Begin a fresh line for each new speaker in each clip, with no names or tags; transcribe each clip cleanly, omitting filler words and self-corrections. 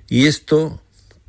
Y esto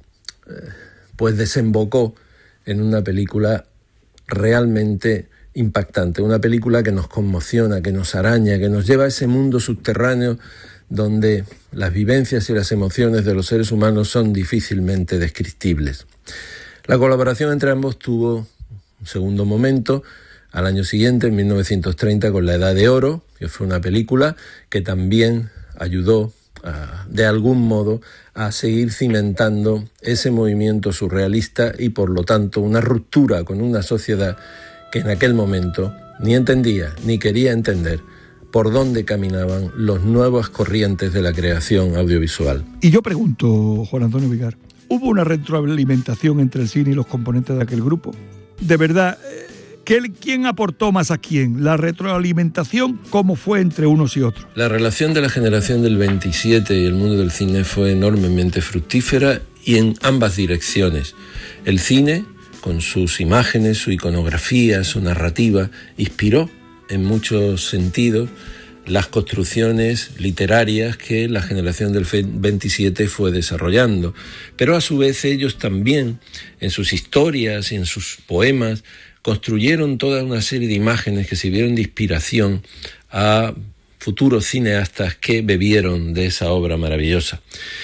pues desembocó en una película realmente impactante, una película que nos conmociona, que nos araña, que nos lleva a ese mundo subterráneo donde las vivencias y las emociones de los seres humanos son difícilmente descriptibles. La colaboración entre ambos tuvo un segundo momento al año siguiente, en 1930, con La Edad de Oro, que fue una película que también ayudó de algún modo a seguir cimentando ese movimiento surrealista y por lo tanto una ruptura con una sociedad que en aquel momento ni entendía ni quería entender por dónde caminaban las nuevas corrientes de la creación audiovisual.
Y yo pregunto, Juan Antonio Vigar, ¿hubo una retroalimentación entre el cine y los componentes de aquel grupo? De verdad, ¿quién aportó más a quién? ¿La retroalimentación cómo fue entre unos y otros?
La relación de la generación del 27 y el mundo del cine fue enormemente fructífera y en ambas direcciones. El cine, con sus imágenes, su iconografía, su narrativa, inspiró en muchos sentidos las construcciones literarias que la generación del 27 fue desarrollando. Pero a su vez ellos también, en sus historias y en sus poemas, construyeron toda una serie de imágenes que sirvieron de inspiración a futuros cineastas que bebieron de esa obra maravillosa.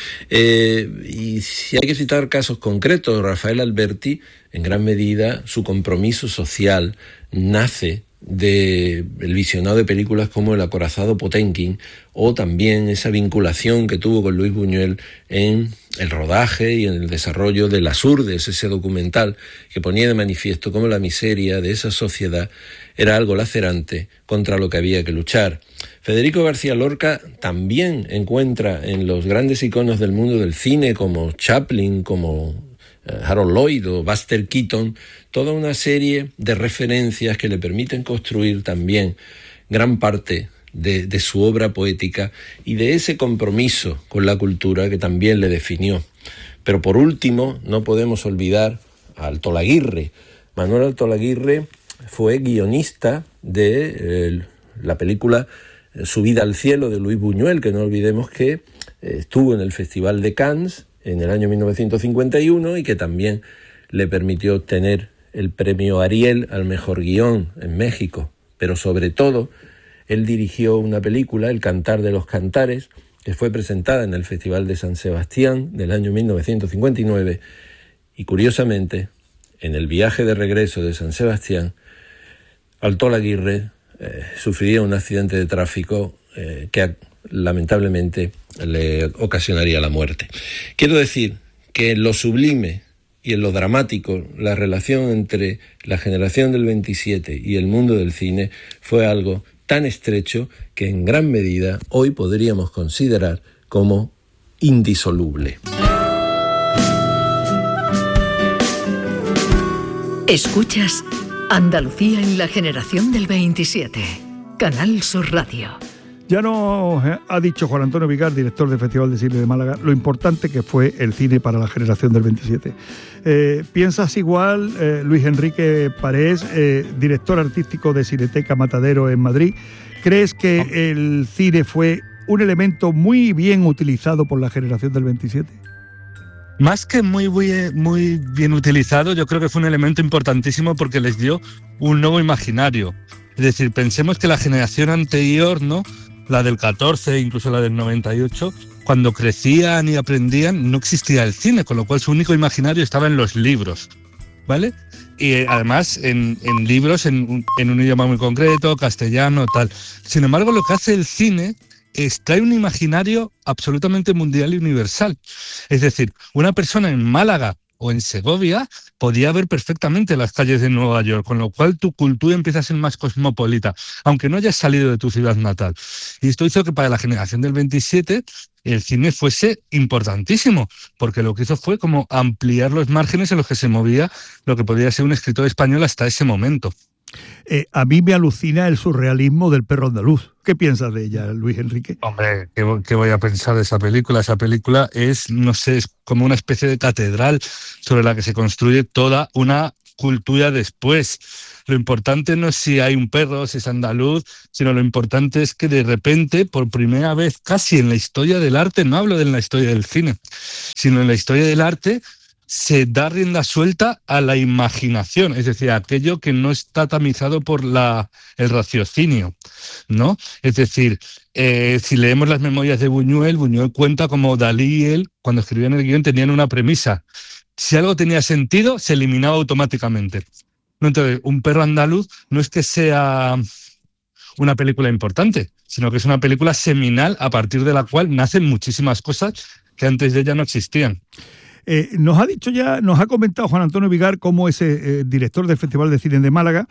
Y si hay que citar casos concretos, Rafael Alberti, en gran medida, su compromiso social nace del visionado de películas como El acorazado Potemkin o también esa vinculación que tuvo con Luis Buñuel en el rodaje y en el desarrollo de Las Urdes, ese documental que ponía de manifiesto cómo la miseria de esa sociedad era algo lacerante contra lo que había que luchar. Federico García Lorca también encuentra en los grandes iconos del mundo del cine como Chaplin, como Harold Lloyd o Buster Keaton, toda una serie de referencias que le permiten construir también gran parte de su obra poética y de ese compromiso con la cultura que también le definió. Pero por último, no podemos olvidar a Altolaguirre. Manuel Altolaguirre fue guionista de la película Subida al cielo de Luis Buñuel, que no olvidemos que estuvo en el Festival de Cannes en el año 1951 y que también le permitió obtener el premio Ariel al mejor guión en México. Pero sobre todo, él dirigió una película, El cantar de los cantares, que fue presentada en el Festival de San Sebastián del año 1959 y curiosamente, en el viaje de regreso de San Sebastián, Altolaguirre sufriría un accidente de tráfico que lamentablemente le ocasionaría la muerte. Quiero decir que en lo sublime y en lo dramático, la relación entre la generación del 27 y el mundo del cine fue algo tan estrecho que en gran medida hoy podríamos considerar como indisoluble.
Escuchas Andalucía en la generación del 27, Canal Sur Radio.
Ya nos ha dicho Juan Antonio Vigar, director del Festival de Cine de Málaga, lo importante que fue el cine para la generación del 27. ¿Piensas igual, Luis Enrique Parés, director artístico de Cineteca Matadero en Madrid? ¿Crees que el cine fue un elemento muy bien utilizado por la generación del 27?
Más que muy bien utilizado, yo creo que fue un elemento importantísimo porque les dio un nuevo imaginario. Es decir, pensemos que la generación anterior, ¿no?, la del 14, incluso la del 98, cuando crecían y aprendían, no existía el cine, con lo cual su único imaginario estaba en los libros, ¿vale? Y además en libros en un idioma muy concreto, castellano, tal. Sin embargo, lo que hace el cine extrae un imaginario absolutamente mundial y universal. Es decir, una persona en Málaga o en Segovia podía ver perfectamente las calles de Nueva York, con lo cual tu cultura empieza a ser más cosmopolita, aunque no hayas salido de tu ciudad natal. Y esto hizo que para la generación del 27 el cine fuese importantísimo, porque lo que hizo fue como ampliar los márgenes en los que se movía lo que podía ser un escritor español hasta ese momento.
A mí me alucina el surrealismo del perro andaluz. ¿Qué piensas de ella, Luis Enrique?
Hombre, ¿qué voy a pensar de esa película? Esa película es, no sé, es como una especie de catedral sobre la que se construye toda una cultura después. Lo importante no es si hay un perro, si es andaluz, sino lo importante es que de repente, por primera vez casi en la historia del arte, no hablo de la historia del cine, sino en la historia del arte, se da rienda suelta a la imaginación, es decir, a aquello que no está tamizado por el raciocinio, ¿no? Es decir, si leemos las memorias de Buñuel, Buñuel cuenta como Dalí y él, cuando escribían el guión, tenían una premisa. Si algo tenía sentido, se eliminaba automáticamente. Entonces, Un perro andaluz no es que sea una película importante, sino que es una película seminal a partir de la cual nacen muchísimas cosas que antes de ella no existían.
Nos ha comentado Juan Antonio Vigar, como es director del Festival de Cine de Málaga,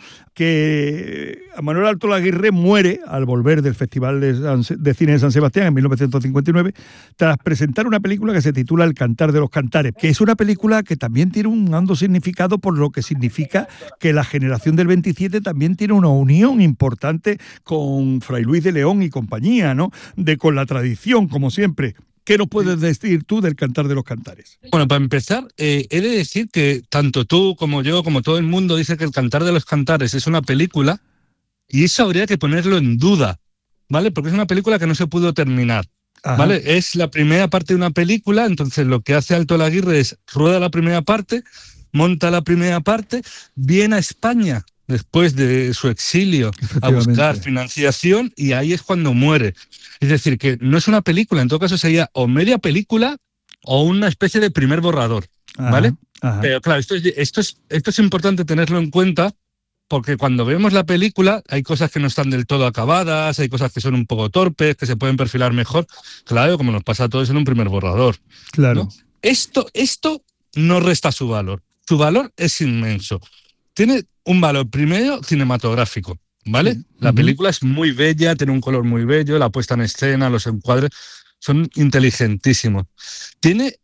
que Manuel Alto Laguirre muere al volver del Festival de Cine de San Sebastián en 1959 tras presentar una película que se titula El Cantar de los Cantares, que es una película que también tiene un hondo significado, por lo que significa que la generación del 27 también tiene una unión importante con Fray Luis de León y compañía, ¿no? Con la tradición, como siempre. ¿Qué nos puedes decir tú del Cantar de los Cantares?
Bueno, para empezar, he de decir que tanto tú como yo, como todo el mundo, dice que El Cantar de los Cantares es una película, y eso habría que ponerlo en duda, ¿vale? Porque es una película que no se pudo terminar, ¿vale? Es la primera parte de una película, entonces lo que hace Alto Laguirre es rueda la primera parte, monta la primera parte, viene a España después de su exilio a buscar financiación, y ahí es cuando muere. Es decir, que no es una película, en todo caso sería o media película o una especie de primer borrador, ¿vale? Pero claro, esto es importante tenerlo en cuenta, porque cuando vemos la película hay cosas que no están del todo acabadas, hay cosas que son un poco torpes, que se pueden perfilar mejor, claro, como nos pasa a todos en un primer borrador.
Claro.
¿No? Esto no resta su valor es inmenso. Tiene un valor primero cinematográfico, ¿vale? Sí. La película es muy bella, tiene un color muy bello, la puesta en escena, los encuadres son inteligentísimos. Tiene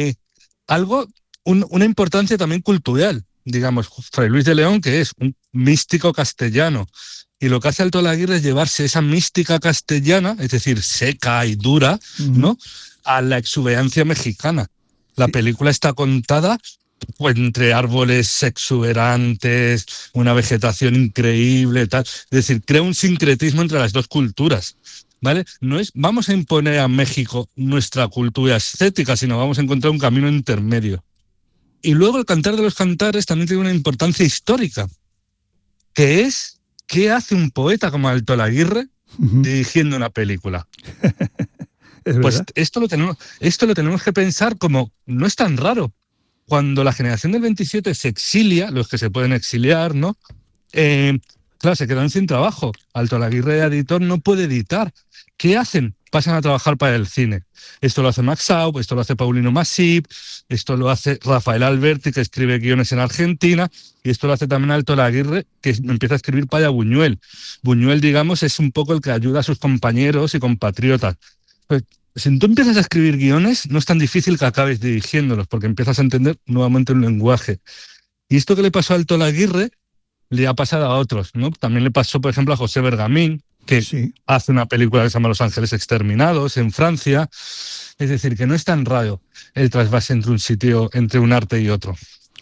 una importancia también cultural, digamos. Fray Luis de León, que es un místico castellano, y lo que hace Alto Laguirre es llevarse esa mística castellana, es decir, seca y dura, ¿no?, a la exuberancia mexicana. La película está contada entre árboles exuberantes, una vegetación increíble, tal. Es decir, crea un sincretismo entre las dos culturas, ¿vale? No es vamos a imponer a México nuestra cultura estética, sino vamos a encontrar un camino intermedio. Y luego El Cantar de los Cantares también tiene una importancia histórica, que es ¿qué hace un poeta como Alto Laguirre dirigiendo una película? Pues esto lo tenemos que pensar como no es tan raro. Cuando la generación del 27 se exilia, los que se pueden exiliar, ¿no? Claro, se quedan sin trabajo. Alto Laguirre, editor, no puede editar. ¿Qué hacen? Pasan a trabajar para el cine. Esto lo hace Max Saub, esto lo hace Paulino Masip, esto lo hace Rafael Alberti, que escribe guiones en Argentina, y esto lo hace también Alto Laguirre, que empieza a escribir para Buñuel. Buñuel, digamos, es un poco el que ayuda a sus compañeros y compatriotas. Pues, si tú empiezas a escribir guiones, no es tan difícil que acabes dirigiéndolos, porque empiezas a entender nuevamente un lenguaje. Y esto que le pasó a Alto Laguirre le ha pasado a otros, ¿no? También le pasó, por ejemplo, a José Bergamín, que hace una película que se llama Los Ángeles Exterminados en Francia. Es decir, que no es tan raro el trasvase entre un arte y otro.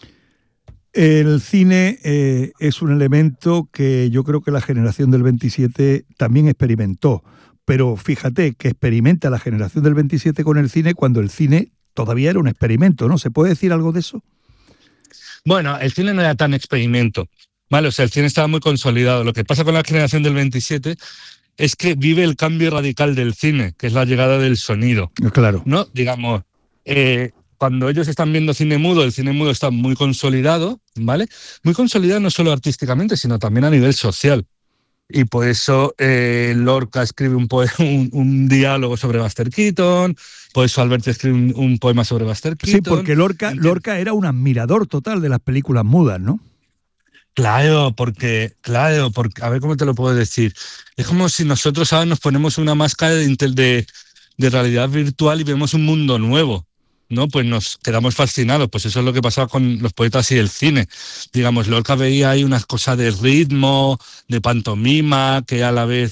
El cine es un elemento que yo creo que la generación del 27 también experimentó. Pero fíjate que experimenta la generación del 27 con el cine cuando el cine todavía era un experimento, ¿no? ¿Se puede decir algo de eso?
Bueno, el cine no era tan experimento, ¿vale? O sea, el cine estaba muy consolidado. Lo que pasa con la generación del 27 es que vive el cambio radical del cine, que es la llegada del sonido.
Claro.
¿No? Digamos, cuando ellos están viendo cine mudo, el cine mudo está muy consolidado, ¿vale? Muy consolidado no solo artísticamente, sino también a nivel social. Y por eso Lorca escribe un diálogo sobre Buster Keaton, por eso Alberti escribe un poema sobre Buster Keaton.
Sí, porque Lorca era un admirador total de las películas mudas, ¿no?
Claro, porque, a ver cómo te lo puedo decir. Es como si nosotros ahora nos ponemos una máscara de realidad virtual y vemos un mundo nuevo, ¿no? Pues nos quedamos fascinados. Pues eso es lo que pasaba con los poetas y el cine. Digamos, Lorca veía ahí unas cosas de ritmo, de pantomima, que a la vez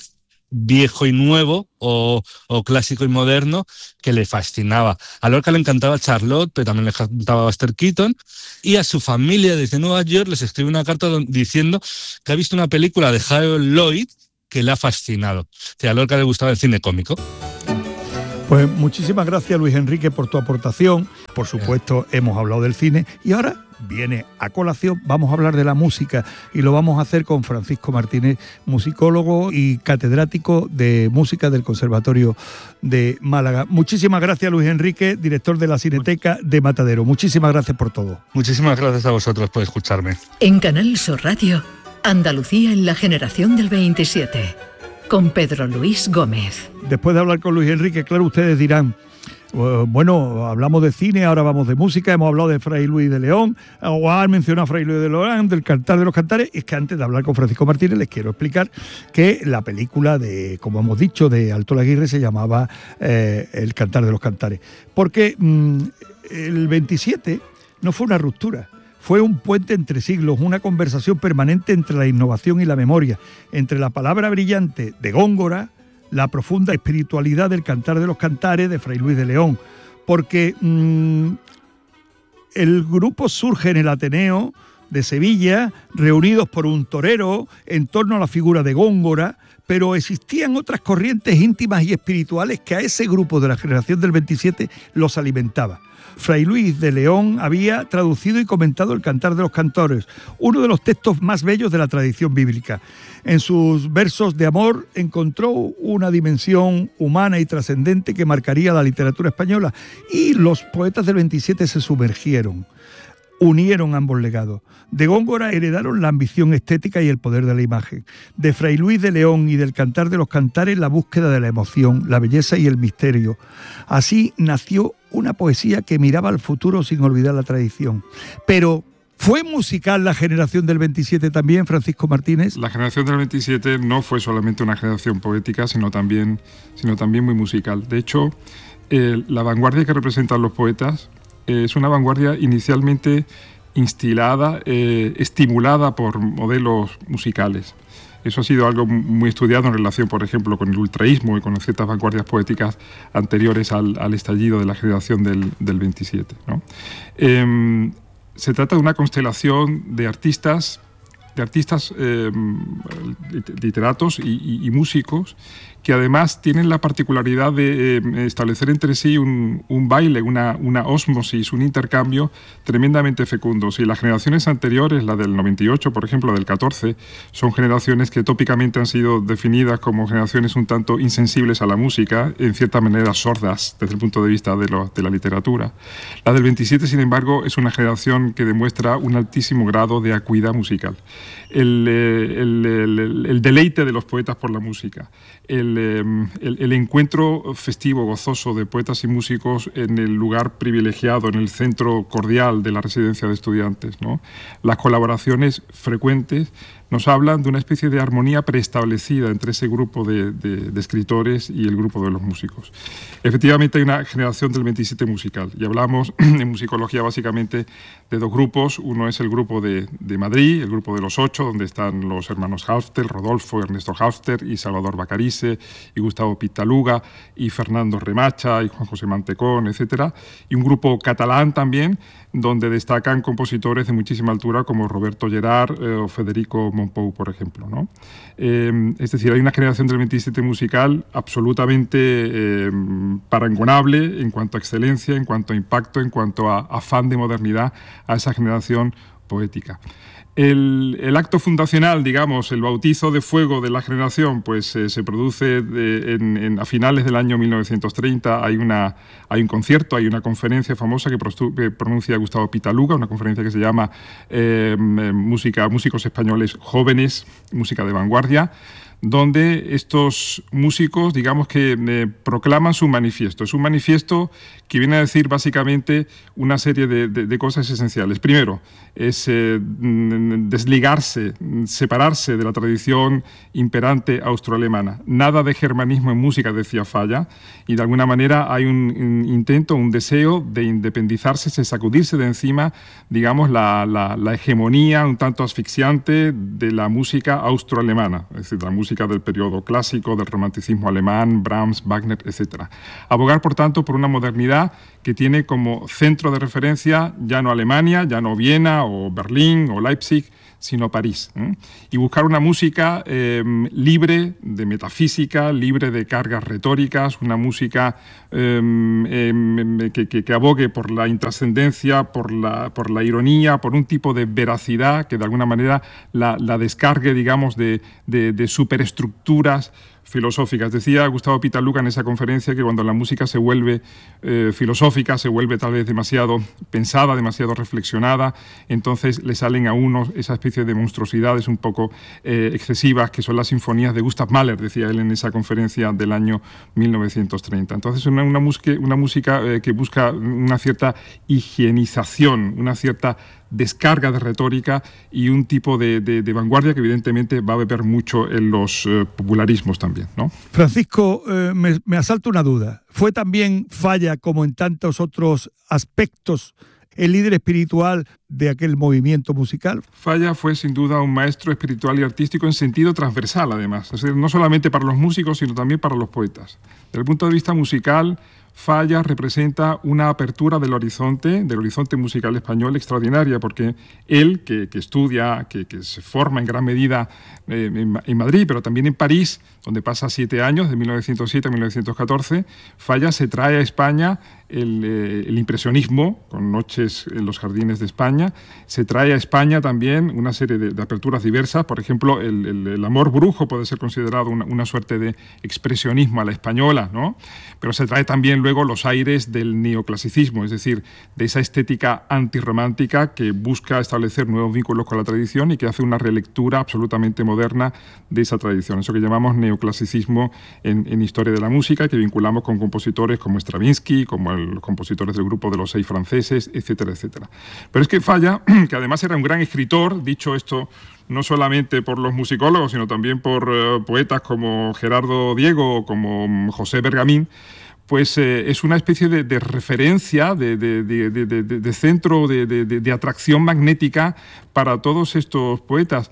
viejo y nuevo o clásico y moderno que le fascinaba. A Lorca le encantaba Charlotte, pero también le encantaba Buster Keaton, y a su familia desde Nueva York les escribe una carta diciendo que ha visto una película de Harold Lloyd que le ha fascinado. O sea, a Lorca le gustaba el cine cómico.
Pues muchísimas gracias, Luis Enrique, por tu aportación. Por supuesto, hemos hablado del cine y ahora viene a colación, vamos a hablar de la música y lo vamos a hacer con Francisco Martínez, musicólogo y catedrático de música del Conservatorio de Málaga. Muchísimas gracias, Luis Enrique, director de la Cineteca de Matadero. Muchísimas gracias por todo.
Muchísimas gracias a vosotros por escucharme.
En Canal Sur Radio, Andalucía en la generación del 27, con Pedro Luis Gómez.
Después de hablar con Luis Enrique, claro, ustedes dirán, bueno, hablamos de cine, ahora vamos de música, hemos hablado de Fray Luis de León, o han mencionado a Fray Luis de León, del Cantar de los Cantares. Es que antes de hablar con Francisco Martínez les quiero explicar que la película de, como hemos dicho, de Alto Laguirre se llamaba El Cantar de los Cantares, porque el 27 no fue una ruptura. Fue un puente entre siglos, una conversación permanente entre la innovación y la memoria, entre la palabra brillante de Góngora, la profunda espiritualidad del Cantar de los Cantares de Fray Luis de León, porque el grupo surge en el Ateneo de Sevilla, reunidos por un torero en torno a la figura de Góngora, pero existían otras corrientes íntimas y espirituales que a ese grupo de la generación del 27 los alimentaba. Fray Luis de León había traducido y comentado el Cantar de los Cantores, uno de los textos más bellos de la tradición bíblica. En sus versos de amor encontró una dimensión humana y trascendente que marcaría la literatura española, y los poetas del 27 se sumergieron. Unieron ambos legados. De Góngora heredaron la ambición estética y el poder de la imagen. De Fray Luis de León y del Cantar de los Cantares, la búsqueda de la emoción, la belleza y el misterio. Así nació una poesía que miraba al futuro sin olvidar la tradición. Pero ¿fue musical la generación del 27 también, Francisco Martínez?
La generación del 27 no fue solamente una generación poética, sino también muy musical. De hecho, la vanguardia que representan los poetas es una vanguardia inicialmente instilada, estimulada por modelos musicales. Eso ha sido algo muy estudiado en relación, por ejemplo, con el ultraísmo y con ciertas vanguardias poéticas anteriores al estallido de la generación del 27, ¿no? Se trata de una constelación de artistas literatos y músicos que además tienen la particularidad de establecer entre sí un baile, una ósmosis, un intercambio tremendamente fecundo. Si las generaciones anteriores, la del 98, por ejemplo, del 14, son generaciones que tópicamente han sido definidas como generaciones un tanto insensibles a la música, en cierta manera sordas desde el punto de vista de la literatura. La del 27, sin embargo, es una generación que demuestra un altísimo grado de acuidad musical. El deleite de los poetas por la música, el encuentro festivo, gozoso de poetas y músicos en el lugar privilegiado, en el centro cordial de la residencia de estudiantes, ¿no? Las colaboraciones frecuentes nos hablan de una especie de armonía preestablecida entre ese grupo de escritores y el grupo de los músicos. Efectivamente hay una generación del 27 musical, y hablamos en musicología básicamente de dos grupos. Uno es el grupo de Madrid, el grupo de los 8, donde están los hermanos Halfter, Rodolfo, Ernesto Halfter y Salvador Bacarice, y Gustavo Pitaluga, y Fernando Remacha, y Juan José Mantecón, etc. Y un grupo catalán también, donde destacan compositores de muchísima altura como Roberto Gerard o Federico Mompou, por ejemplo, ¿no? Es decir, hay una generación del 27 musical absolutamente parangonable en cuanto a excelencia, en cuanto a impacto, en cuanto a afán de modernidad a esa generación poética. El acto fundacional, digamos, el bautizo de fuego de la generación, pues se produce a finales del año 1930. Hay un concierto, hay una conferencia famosa que pronuncia Gustavo Pitaluga, una conferencia que se llama Músicos Españoles Jóvenes, Música de Vanguardia, donde estos músicos, digamos que proclaman su manifiesto. Es un manifiesto que viene a decir básicamente una serie de cosas esenciales. Primero, es desligarse, separarse de la tradición imperante austroalemana. Nada de germanismo en música, decía Falla, y de alguna manera hay un intento, un deseo de independizarse, de sacudirse de encima, digamos, la hegemonía un tanto asfixiante de la música austroalemana, es decir, la música música del periodo clásico, del romanticismo alemán, Brahms, Wagner, etc. Abogar, por tanto, por una modernidad que tiene como centro de referencia ya no Alemania, ya no Viena o Berlín o Leipzig, sino París. Y buscar una música libre de metafísica, libre de cargas retóricas, una música que abogue por la intrascendencia, por la ironía, por un tipo de veracidad que de alguna manera la descargue, digamos, de superestructuras filosóficas. Decía Gustavo Pittaluga en esa conferencia que cuando la música se vuelve filosófica, se vuelve tal vez demasiado pensada, demasiado reflexionada, entonces le salen a uno esa especie de monstruosidades un poco excesivas que son las sinfonías de Gustav Mahler, decía él en esa conferencia del año 1930. Entonces una música que busca una cierta higienización, una cierta descarga de retórica y un tipo de vanguardia que evidentemente va a beber mucho en los popularismos también, ¿no?
Francisco, me asalta una duda. ¿Fue también Falla, como en tantos otros aspectos, el líder espiritual de aquel movimiento musical?
Falla fue sin duda un maestro espiritual y artístico en sentido transversal, además. Es decir, no solamente para los músicos, sino también para los poetas. Desde el punto de vista musical, Falla representa una apertura del horizonte musical español extraordinaria, porque él, que estudia, que se forma en gran medida en Madrid, pero también en París, donde pasa 7 años, de 1907 a 1914, Falla se trae a España el impresionismo, con noches en los jardines de España, se trae a España también una serie de aperturas diversas, por ejemplo, el amor brujo puede ser considerado una suerte de expresionismo a la española, ¿no? Pero se trae también luego los aires del neoclasicismo, es decir, de esa estética antirromántica que busca establecer nuevos vínculos con la tradición y que hace una relectura absolutamente moderna de esa tradición, eso que llamamos neoclasicismo en historia de la música, que vinculamos con compositores como Stravinsky, como los compositores del grupo de los 6 franceses, etcétera, etcétera. Pero es que Falla, que además era un gran escritor, dicho esto no solamente por los musicólogos, sino también por poetas como Gerardo Diego o como José Bergamín, pues es una especie de referencia, de centro de atracción magnética para todos estos poetas.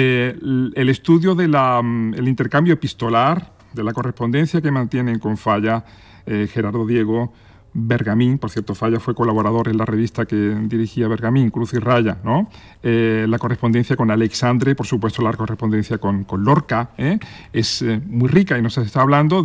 El estudio el intercambio epistolar, de la correspondencia que mantienen con Falla, Gerardo Diego, Bergamín, por cierto, Falla fue colaborador en la revista que dirigía Bergamín, Cruz y Raya, ¿no? La correspondencia con Alexandre, por supuesto la correspondencia con Lorca, es muy rica y nos está hablando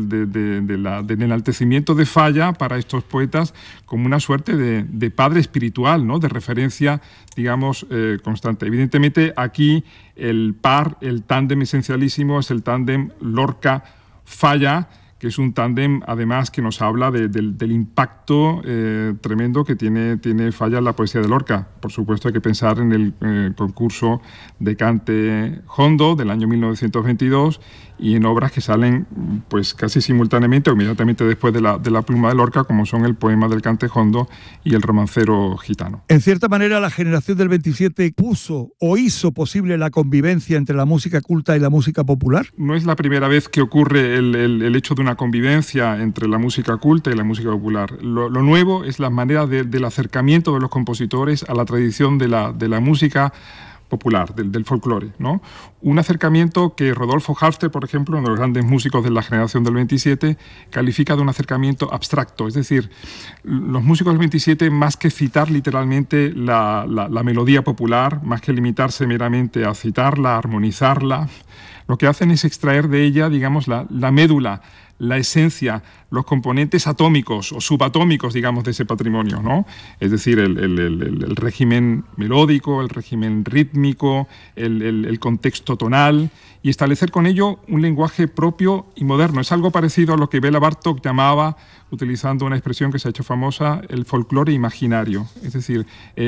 del enaltecimiento de Falla para estos poetas como una suerte de padre espiritual, ¿no? De referencia, digamos, constante. Evidentemente aquí el tándem esencialísimo es el tándem Lorca-Falla, que es un tándem, además, que nos habla del impacto tremendo que tiene Falla en la poesía de Lorca. Por supuesto, hay que pensar en el concurso de Cante Jondo del año 1922 y en obras que salen pues casi simultáneamente o inmediatamente después de la pluma de Lorca, como son el poema del Cante Jondo y el romancero gitano.
En cierta manera, la generación del 27 puso o hizo posible la convivencia entre la música culta y la música popular.
No es la primera vez que ocurre el hecho de una convivencia entre la música culta y la música popular. Lo nuevo es la manera del acercamiento de los compositores a la tradición de la música popular, del folclore, ¿no? Un acercamiento que Rodolfo Halfter, por ejemplo, uno de los grandes músicos de la generación del 27, califica de un acercamiento abstracto. Es decir, los músicos del 27, más que citar literalmente la melodía popular, más que limitarse meramente a citarla, a armonizarla, lo que hacen es extraer de ella, digamos, la médula, la esencia, los componentes atómicos o subatómicos, digamos, de ese patrimonio, ¿no? Es decir, el régimen melódico, el régimen rítmico, el contexto tonal, y establecer con ello un lenguaje propio y moderno. Es algo parecido a lo que Béla Bartók llamaba, utilizando una expresión que se ha hecho famosa, el folclore imaginario. Es decir,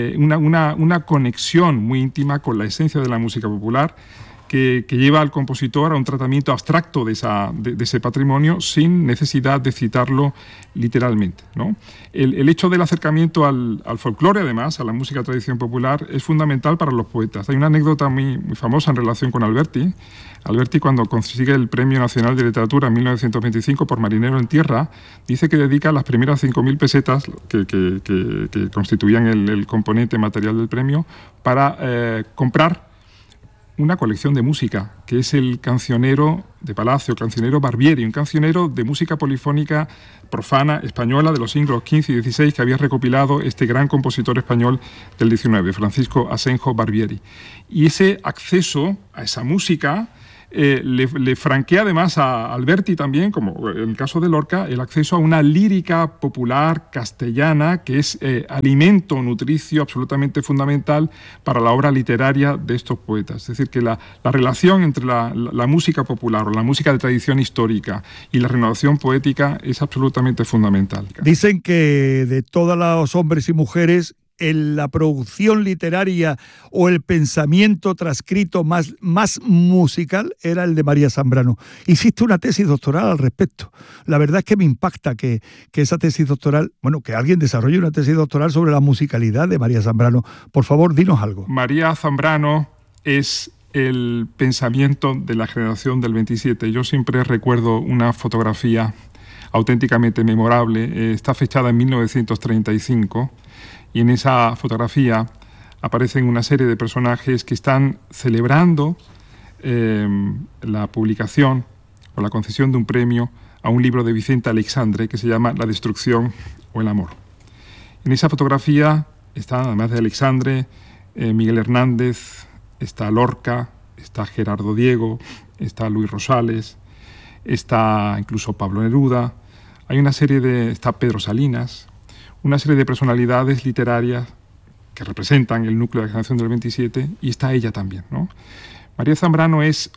una conexión muy íntima con la esencia de la música popular, que lleva al compositor a un tratamiento abstracto de ese patrimonio sin necesidad de citarlo literalmente, ¿no? El hecho del acercamiento al folclore, además, a la música de tradición popular, es fundamental para los poetas. Hay una anécdota muy, muy famosa en relación con Alberti. Alberti, cuando consigue el Premio Nacional de Literatura en 1925 por Marinero en Tierra, dice que dedica las primeras 5.000 pesetas que constituían el componente material del premio para comprar una colección de música, que es el cancionero de Palacio, el cancionero Barbieri, un cancionero de música polifónica profana española de los siglos XV y XVI que había recopilado este gran compositor español del XIX, Francisco Asenjo Barbieri. Y ese acceso a esa música le franquea además a Alberti también, como en el caso de Lorca, el acceso a una lírica popular castellana que es alimento nutricio absolutamente fundamental para la obra literaria de estos poetas. Es decir, que la relación entre la música popular o la música de tradición histórica y la renovación poética es absolutamente fundamental.
Dicen que de todos los hombres y mujeres, en la producción literaria o el pensamiento transcrito más musical era el de María Zambrano. Hiciste una tesis doctoral al respecto. La verdad es que me impacta que esa tesis doctoral, bueno, que alguien desarrolle una tesis doctoral sobre la musicalidad de María Zambrano. Por favor, dinos algo.
María Zambrano es el pensamiento de la generación del 27. Yo siempre recuerdo una fotografía auténticamente memorable. Está fechada en 1935. Y en esa fotografía aparecen una serie de personajes que están celebrando la publicación o la concesión de un premio a un libro de Vicente Aleixandre que se llama La destrucción o el amor. En esa fotografía están, además de Aleixandre, Miguel Hernández, está Lorca, está Gerardo Diego, está Luis Rosales, está incluso Pablo Neruda, está Pedro Salinas, una serie de personalidades literarias que representan el núcleo de la generación del 27, y está ella también, ¿no? María Zambrano es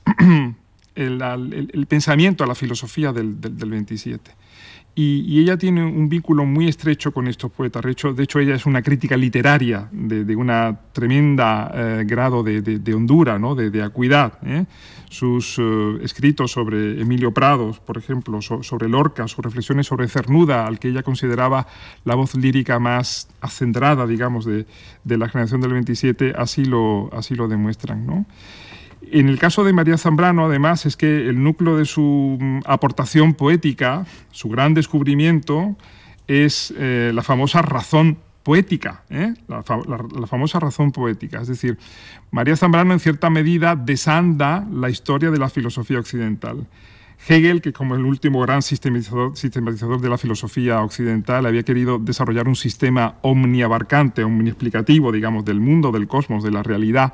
el pensamiento, la filosofía del 27. Y ella tiene un vínculo muy estrecho con estos poetas. De hecho, ella es una crítica literaria de una tremenda grado de hondura, ¿no? de acuidad. Sus escritos sobre Emilio Prados, por ejemplo, sobre Lorca, sus reflexiones sobre Cernuda, al que ella consideraba la voz lírica más acendrada, digamos, de la generación del 27, así lo demuestran, ¿no? En el caso de María Zambrano, además, es que el núcleo de su aportación poética, su gran descubrimiento, es la famosa razón poética, la famosa razón poética. Es decir, María Zambrano, en cierta medida, desanda la historia de la filosofía occidental. Hegel, que como el último gran sistematizador de la filosofía occidental, había querido desarrollar un sistema omniabarcante, omniexplicativo, digamos, del mundo, del cosmos, de la realidad.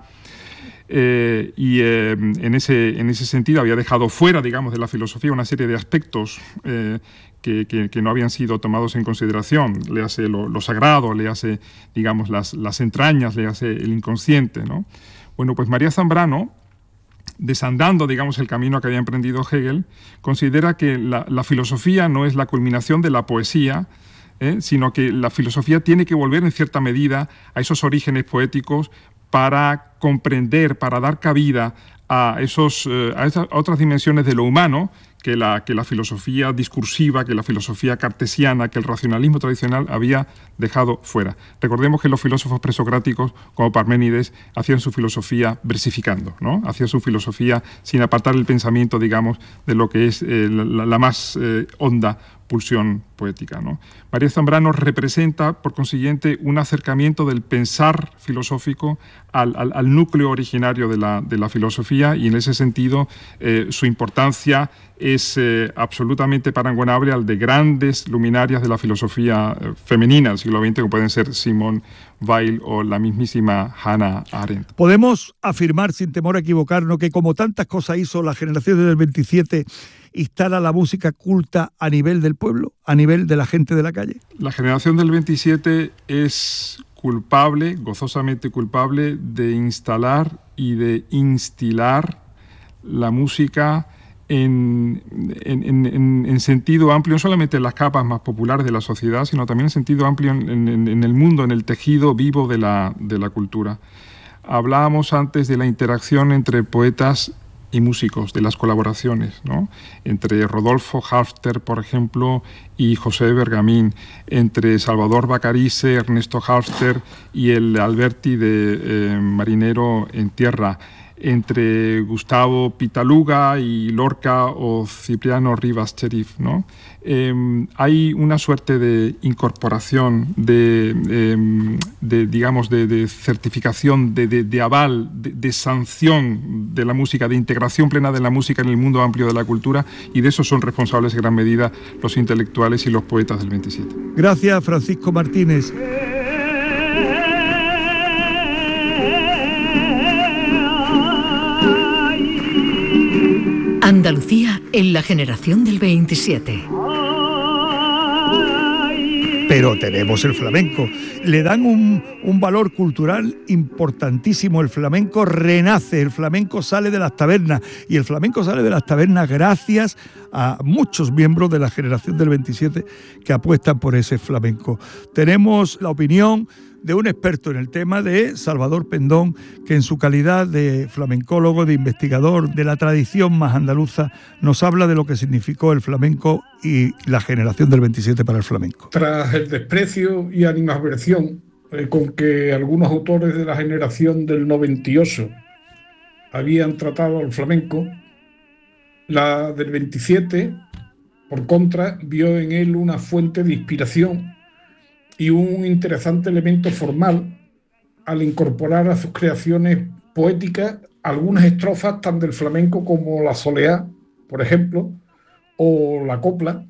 En ese sentido había dejado fuera, digamos, de la filosofía una serie de aspectos que no habían sido tomados en consideración. Léase lo sagrado, léase, digamos, las entrañas, léase el inconsciente, ¿no? Bueno, pues María Zambrano, desandando, digamos, el camino que había emprendido Hegel, considera que la filosofía no es la culminación de la poesía, sino que la filosofía tiene que volver en cierta medida a esos orígenes poéticos para comprender, para dar cabida a esas otras dimensiones de lo humano que la filosofía discursiva, que la filosofía cartesiana, que el racionalismo tradicional había dejado fuera. Recordemos que los filósofos presocráticos, como Parménides, hacían su filosofía versificando, ¿no? Hacían su filosofía sin apartar el pensamiento, digamos, de lo que es la más honda pulsión poética, ¿no? María Zambrano representa, por consiguiente, un acercamiento del pensar filosófico al núcleo originario de la filosofía, y en ese sentido su importancia es absolutamente parangonable al de grandes luminarias de la filosofía femenina del siglo XX, como pueden ser Simone Weil o la mismísima Hannah Arendt.
Podemos afirmar, sin temor a equivocarnos, que como tantas cosas hizo la generación del 27, instala la música culta a nivel del pueblo, a nivel de la gente de la calle.
La generación del 27 es culpable, gozosamente culpable, de instalar y de instilar la música en sentido amplio, no solamente en las capas más populares de la sociedad, sino también en sentido amplio en el mundo, en el tejido vivo de la cultura. Hablábamos antes de la interacción entre poetas y músicos, de las colaboraciones, ¿no? Entre Rodolfo Halfter, por ejemplo, y José Bergamín, entre Salvador Bacarice, Ernesto Halfter y el Alberti de Marinero en Tierra, entre Gustavo Pitaluga y Lorca o Cipriano Rivas Cherif, ¿no? Hay una suerte de incorporación, digamos, de certificación, de aval, de sanción de la música, de integración plena de la música en el mundo amplio de la cultura, y de eso son responsables en gran medida los intelectuales y los poetas del 27.
Gracias, Francisco Martínez.
Andalucía en la generación del 27.
Pero tenemos el flamenco. Le dan un valor cultural importantísimo. El flamenco renace, el flamenco sale de las tabernas. Y el flamenco sale de las tabernas gracias a muchos miembros de la generación del 27 que apuestan por ese flamenco. Tenemos la opinión de un experto en el tema, de Salvador Pendón, que en su calidad de flamencólogo, de investigador de la tradición más andaluza, nos habla de lo que significó el flamenco y la generación del 27 para el flamenco.
Tras el desprecio y animadversión con que algunos autores de la generación del 98 habían tratado al flamenco, la del 27, por contra, vio en él una fuente de inspiración y un interesante elemento formal al incorporar a sus creaciones poéticas algunas estrofas tan del flamenco como la soleá, por ejemplo, o la copla.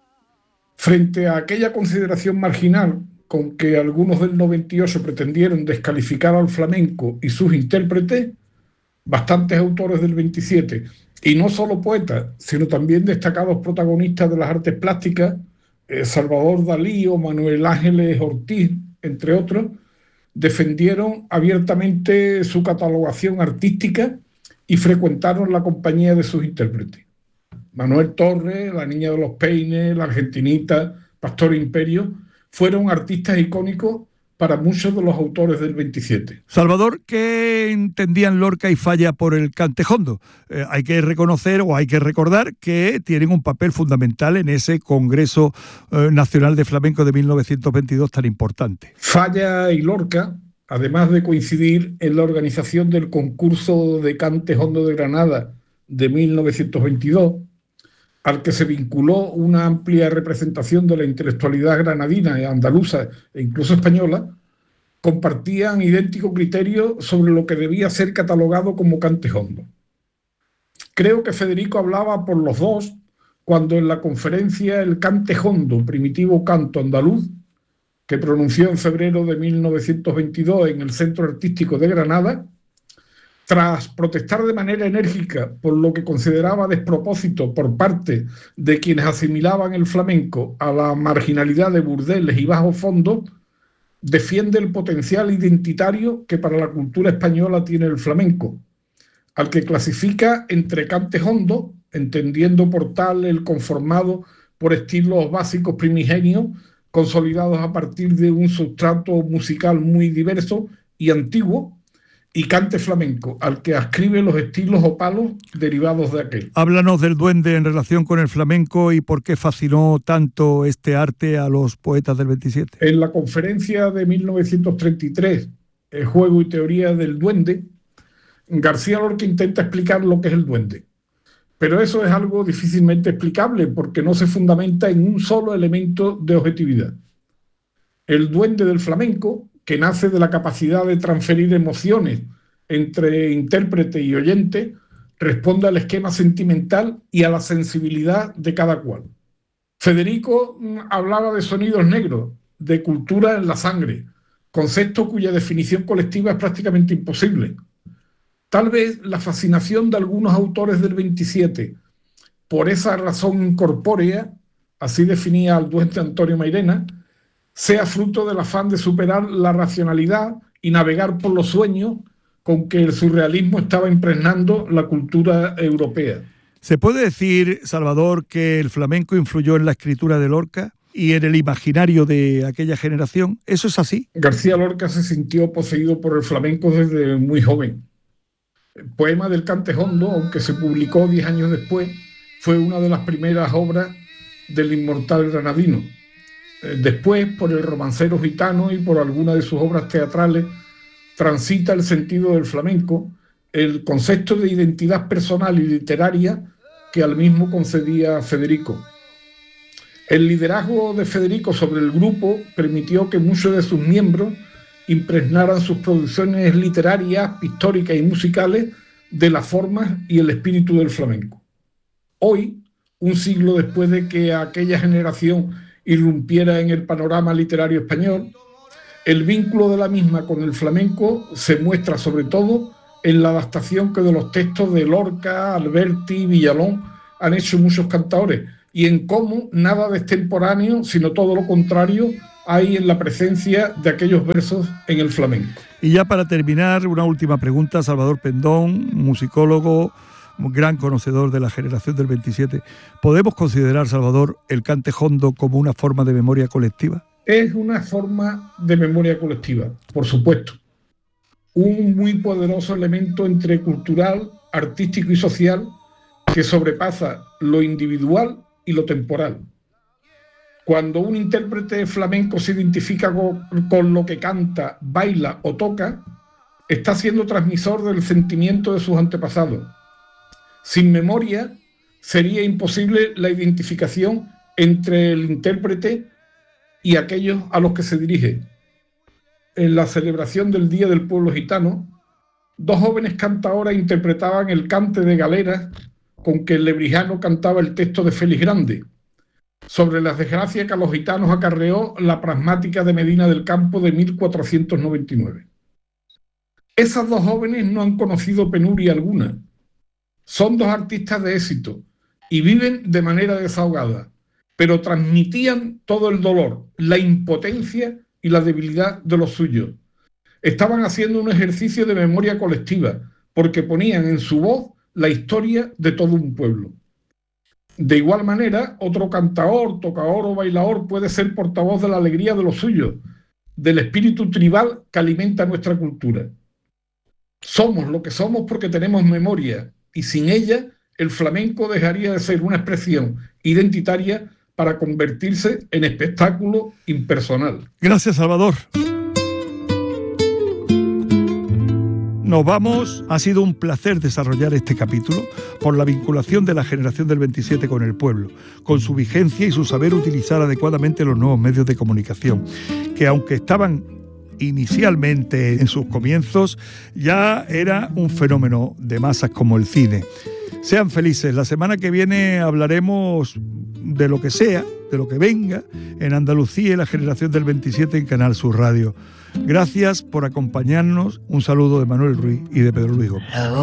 Frente a aquella consideración marginal con que algunos del 98 pretendieron descalificar al flamenco y sus intérpretes, bastantes autores del 27, y no solo poetas, sino también destacados protagonistas de las artes plásticas, Salvador Dalí o Manuel Ángeles Ortiz, entre otros, defendieron abiertamente su catalogación artística y frecuentaron la compañía de sus intérpretes. Manuel Torres, La Niña de los Peines, La Argentinita, Pastor Imperio, fueron artistas icónicos para muchos de los autores del 27.
Salvador, ¿qué entendían Lorca y Falla por el cantejondo? Hay que reconocer o hay que recordar que tienen un papel fundamental en ese Congreso Nacional de Flamenco de 1922 tan importante.
Falla y Lorca, además de coincidir en la organización del concurso de cantejondo de Granada de 1922, al que se vinculó una amplia representación de la intelectualidad granadina, andaluza e incluso española, compartían idéntico criterio sobre lo que debía ser catalogado como cantejondo. Creo que Federico hablaba por los dos cuando en la conferencia El cantejondo, primitivo canto andaluz, que pronunció en febrero de 1922 en el Centro Artístico de Granada, tras protestar de manera enérgica por lo que consideraba despropósito por parte de quienes asimilaban el flamenco a la marginalidad de burdeles y bajos fondos, defiende el potencial identitario que para la cultura española tiene el flamenco, al que clasifica entre cantejondo, entendiendo por tal el conformado por estilos básicos primigenios, consolidados a partir de un sustrato musical muy diverso y antiguo, y cante flamenco, al que ascribe los estilos o palos derivados de aquel.
Háblanos del duende en relación con el flamenco y por qué fascinó tanto este arte a los poetas del 27.
En la conferencia de 1933, El juego y teoría del duende, García Lorca intenta explicar lo que es el duende. Pero eso es algo difícilmente explicable porque no se fundamenta en un solo elemento de objetividad. El duende del flamenco, que nace de la capacidad de transferir emociones entre intérprete y oyente, responde al esquema sentimental y a la sensibilidad de cada cual. Federico hablaba de sonidos negros, de cultura en la sangre, concepto cuya definición colectiva es prácticamente imposible. Tal vez la fascinación de algunos autores del 27 por esa razón incorpórea, así definía al duende Antonio Mairena, sea fruto del afán de superar la racionalidad y navegar por los sueños con que el surrealismo estaba impregnando la cultura europea.
¿Se puede decir, Salvador, que el flamenco influyó en la escritura de Lorca y en el imaginario de aquella generación? ¿Eso es así?
García Lorca se sintió poseído por el flamenco desde muy joven. El poema del cantejondo, aunque se publicó 10 años después, fue una de las primeras obras del inmortal granadino. Después, por el romancero gitano y por alguna de sus obras teatrales, transita el sentido del flamenco, el concepto de identidad personal y literaria que al mismo concedía Federico. El liderazgo de Federico sobre el grupo permitió que muchos de sus miembros impregnaran sus producciones literarias, pictóricas y musicales de las formas y el espíritu del flamenco. Hoy, un siglo después de que aquella generación irrumpiera en el panorama literario español, el vínculo de la misma con el flamenco se muestra sobre todo en la adaptación que de los textos de Lorca, Alberti y Villalón han hecho muchos cantaores, y en cómo nada de extemporáneo, sino todo lo contrario, hay en la presencia de aquellos versos en el flamenco.
Y ya para terminar, una última pregunta. Salvador Pendón, musicólogo, gran conocedor de la generación del 27. ¿Podemos considerar, Salvador, el cante jondo como una forma de memoria colectiva?
Es una forma de memoria colectiva, por supuesto. Un muy poderoso elemento entre cultural, artístico y social que sobrepasa lo individual y lo temporal. Cuando un intérprete flamenco se identifica con lo que canta, baila o toca, está siendo transmisor del sentimiento de sus antepasados. Sin memoria, sería imposible la identificación entre el intérprete y aquellos a los que se dirige. En la celebración del Día del Pueblo Gitano, 2 jóvenes cantaoras interpretaban el cante de galeras con que el lebrijano cantaba el texto de Félix Grande, sobre las desgracias que a los gitanos acarreó la pragmática de Medina del Campo de 1499. Esas 2 jóvenes no han conocido penuria alguna. Son 2 artistas de éxito y viven de manera desahogada, pero transmitían todo el dolor, la impotencia y la debilidad de los suyos. Estaban haciendo un ejercicio de memoria colectiva, porque ponían en su voz la historia de todo un pueblo. De igual manera, otro cantaor, tocador o bailador puede ser portavoz de la alegría de los suyos, del espíritu tribal que alimenta nuestra cultura. Somos lo que somos porque tenemos memoria, y sin ella el flamenco dejaría de ser una expresión identitaria para convertirse en espectáculo impersonal.
Gracias, Salvador. Nos vamos. Ha sido un placer desarrollar este capítulo por la vinculación de la generación del 27 con el pueblo, con su vigencia y su saber utilizar adecuadamente los nuevos medios de comunicación, que aunque estaban inicialmente en sus comienzos, ya era un fenómeno de masas como el cine. Sean felices. La semana que viene hablaremos de lo que sea, de lo que venga, en Andalucía y la generación del 27 en Canal Sur Radio. Gracias por acompañarnos. Un saludo de Manuel Ruiz y de Pedro Luis Gómez.